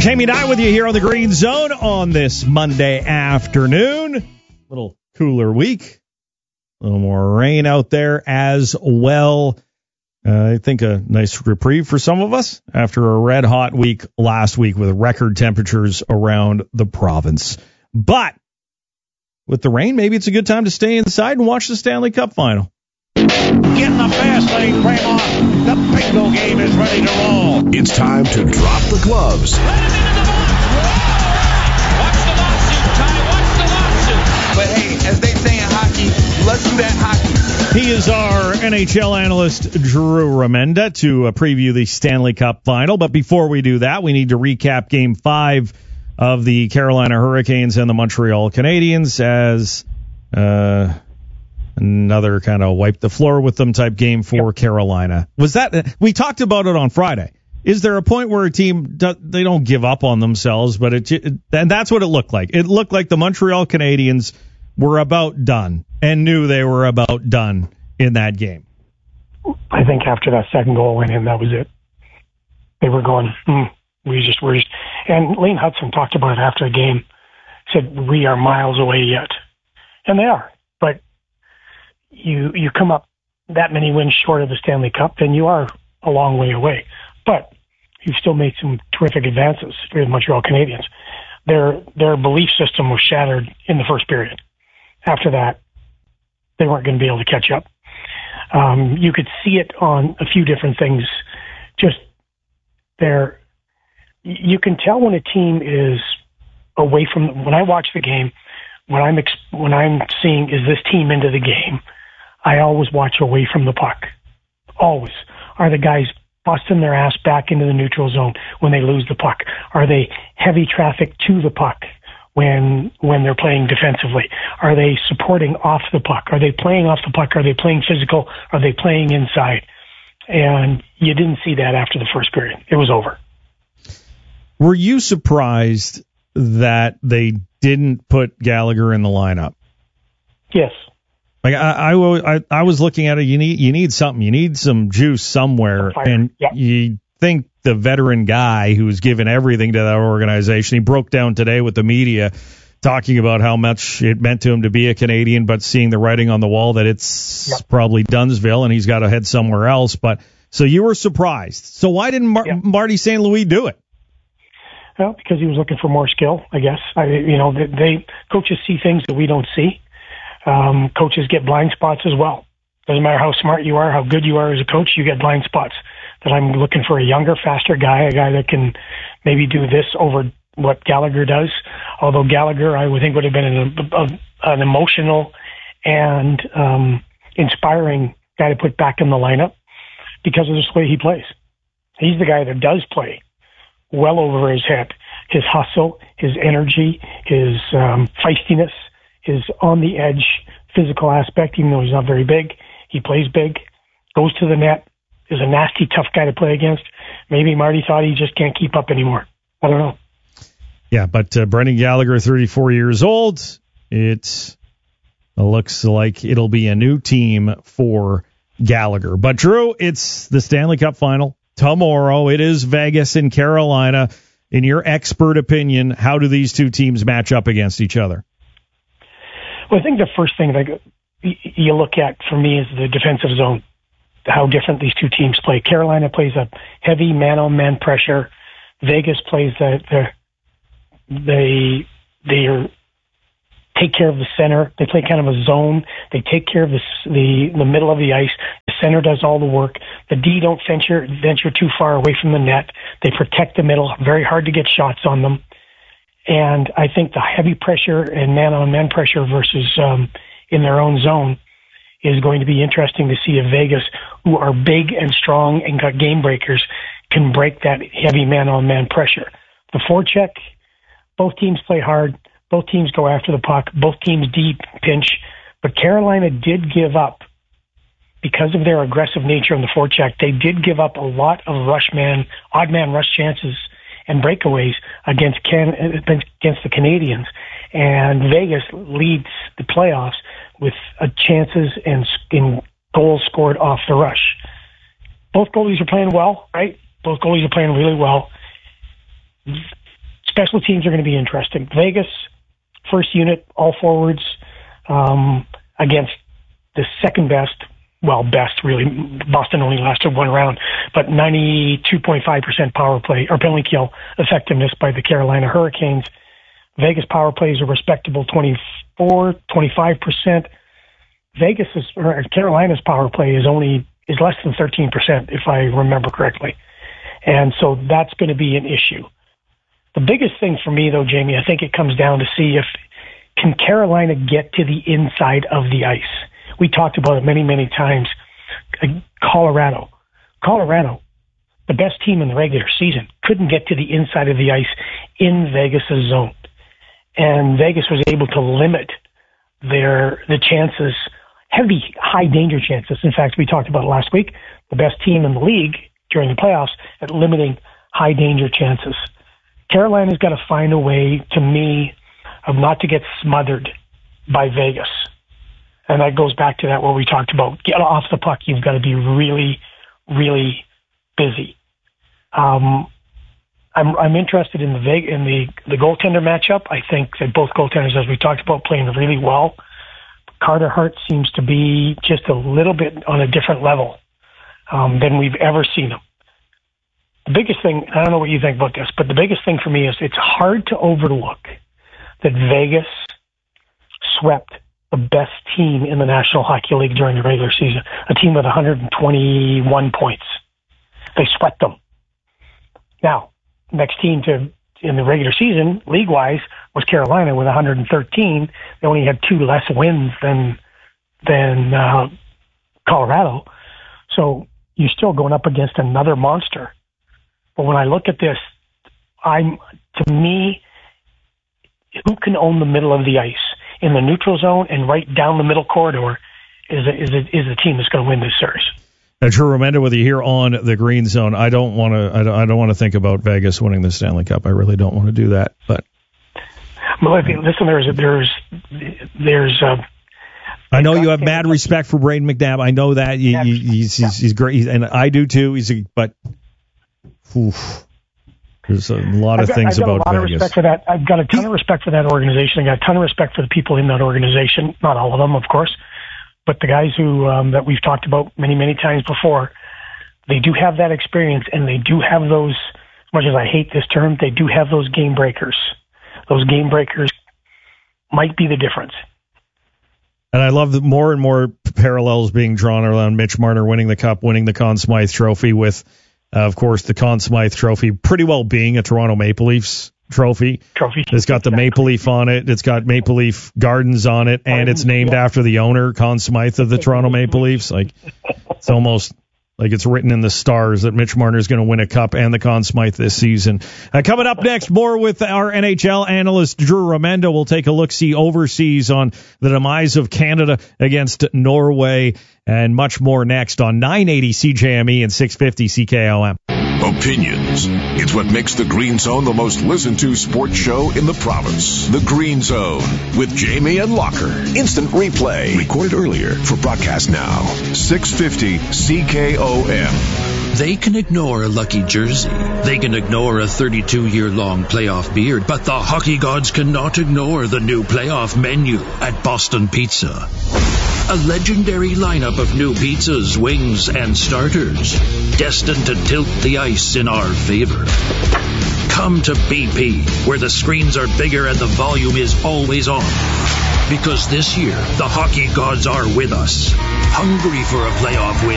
Jamie Nye with you here on the Green Zone on this Monday afternoon. Little cooler week. A little more rain out there as well. I think a nice reprieve for some of us after a red-hot week last week with record temperatures around the province. But with the rain, maybe it's a good time to stay inside and watch the Stanley Cup Final. Get in the fast lane, Fremont. The bingo game is ready to roll. It's time to drop the gloves. Let him into the box. Whoa! Watch the lawsuit, Ty. Watch the lawsuit. But hey, as they say in hockey, let's do that hockey. He is our NHL analyst, Drew Remenda, to preview the Stanley Cup Final. But before we do that, we need to recap Game 5 of the Carolina Hurricanes and the Montreal Canadiens as another kind of wipe the floor with them type game for Carolina. Was that we talked about it on Friday? Is there a point where a team they don't give up on themselves, but and that's what it looked like. It looked like the Montreal Canadiens were about done and knew they were about done in that game. I think after that second goal went in, that was it. They were going, we're just, and Lane Hudson talked about it after the game, said, we are miles away yet. And they are. But you come up that many wins short of the Stanley Cup, then you are a long way away. But you've still made some terrific advances for the Montreal Canadiens. Their belief system was shattered in the first period. After that, they weren't going to be able to catch up. You could see it on a few different things. Just there, you can tell when a team is away from. When I watch the game, when I'm seeing is this team into the game, I always watch away from the puck. Always. Are the guys busting their ass back into the neutral zone when they lose the puck? Are they heavy traffic to the puck when they're playing defensively? Are they supporting off the puck? Are they playing off the puck? Are they playing physical? Are they playing inside? And you didn't see that after the first period. It was over. Were you surprised that they didn't put Gallagher in the lineup? Yes. Like I was looking at it. You need something. You need some juice somewhere, and you think the veteran guy who's given everything to that organization. He broke down today with the media, talking about how much it meant to him to be a Canadian, but seeing the writing on the wall that it's probably Dunsville and he's got to head somewhere else. But so you were surprised. So why didn't Marty St. Louis do it? Well, because he was looking for more skill, I guess. Coaches see things that we don't see. Coaches get blind spots as well. Doesn't matter how smart you are, how good you are as a coach, you get blind spots. That I'm looking for a younger, faster guy, a guy that can maybe do this over what Gallagher does. Although Gallagher, I would think, would have been an emotional and inspiring guy to put back in the lineup because of the way he plays. He's the guy that does play well over his head. His hustle, his energy, his feistiness, his on-the-edge physical aspect, even though he's not very big. He plays big, goes to the net, is a nasty, tough guy to play against. Maybe Marty thought he just can't keep up anymore. I don't know. Yeah, but Brendan Gallagher, 34 years old, it looks like it'll be a new team for Gallagher. But, Drew, it's the Stanley Cup Final tomorrow. It is Vegas and Carolina. In your expert opinion, how do these two teams match up against each other? Well, I think the first thing that you look at for me is the defensive zone, how different these two teams play. Carolina plays a heavy man-on-man pressure. Vegas plays they take care of the center. They play kind of a zone. They take care of the middle of the ice. The center does all the work. The D don't venture too far away from the net. They protect the middle. Very hard to get shots on them. And I think the heavy pressure and man-on-man pressure versus in their own zone is going to be interesting to see if Vegas, who are big and strong and got game breakers, can break that heavy man-on-man pressure. The forecheck, both teams play hard. Both teams go after the puck. Both teams deep pinch. But Carolina did give up, because of their aggressive nature on the forecheck, they did give up a lot of odd man rush chances and breakaways against the Canadiens. And Vegas leads the playoffs with chances and goals scored off the rush. Both goalies are playing well, right? Both goalies are playing really well. Special teams are going to be interesting. Vegas, first unit, all forwards, against the second best. Well, best, really. Boston only lasted one round, but 92.5% power play or penalty kill effectiveness by the Carolina Hurricanes. Vegas power play is a respectable 25%. Carolina's power play is less than 13%, if I remember correctly. And so that's going to be an issue. The biggest thing for me, though, Jamie, I think it comes down to see if can Carolina get to the inside of the ice. We talked about it many, many times. Colorado, the best team in the regular season, couldn't get to the inside of the ice in Vegas' zone. And Vegas was able to limit the chances, heavy, high danger chances. In fact, we talked about it last week, the best team in the league during the playoffs at limiting high danger chances. Carolina's got to find a way, to me, of not to get smothered by Vegas. And that goes back to that where we talked about get off the puck. You've got to be really, really busy. I'm interested in the goaltender matchup. I think that both goaltenders, as we talked about, playing really well. Carter Hart seems to be just a little bit on a different level than we've ever seen him. The biggest thing, I don't know what you think about this, but the biggest thing for me is it's hard to overlook that Vegas swept the best team in the National Hockey League during the regular season, a team with 121 points. They swept them. Now, next team in the regular season, league-wise, was Carolina with 113. They only had 2 less wins than Colorado. So you're still going up against another monster. But when I look at this, to me, who can own the middle of the ice in the neutral zone and right down the middle corridor is the team that's going to win this series. Drew Remenda with you here on the Green Zone. I don't want to think about Vegas winning the Stanley Cup. I really don't want to do that. But listen, there's I know you have mad respect for Braden McNabb. I know that he's great, and I do too. There's a lot of things about Vegas. I've got a lot of respect for that. I've got a ton of respect for that organization. I've got a ton of respect for the people in that organization. Not all of them, of course, but the guys who that we've talked about many, many times before. They do have that experience, and they do have those. As much as I hate this term, they do have those game breakers. Those game breakers might be the difference. And I love that more and more parallels being drawn around Mitch Marner winning the Cup, winning the Conn Smythe Trophy with, of course, the Conn Smythe Trophy pretty well being a Toronto Maple Leafs trophy. It's got the Maple Leaf on it. It's got Maple Leaf Gardens on it, and it's named after the owner, Conn Smythe of the Toronto Maple Leafs. Like, it's almost like it's written in the stars that Mitch Marner is going to win a cup and the Conn Smythe this season. Coming up next, more with our NHL analyst, Drew Remenda. We'll take a look-see overseas on the demise of Canada against Norway and much more next on 980 CJME and 650 CKOM. Opinions. It's what makes the Green Zone the most listened to sports show in the province. The Green Zone with Jamie and Locker. Instant replay. Recorded earlier for broadcast now. 650 CKOM. They can ignore a lucky jersey. They can ignore a 32-year-long playoff beard. But the hockey gods cannot ignore the new playoff menu at Boston Pizza. A legendary lineup of new pizzas, wings, and starters, destined to tilt the ice in our favor. Come to BP, where the screens are bigger and the volume is always on. Because this year, the hockey gods are with us, hungry for a playoff win.